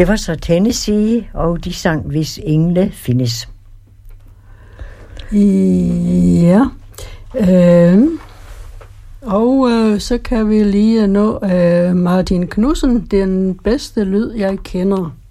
Det var så Tennessee, og de sang Hvis engle findes. Ja. Og så kan vi lige nå Martin Knudsen, den bedste lyd, jeg kender.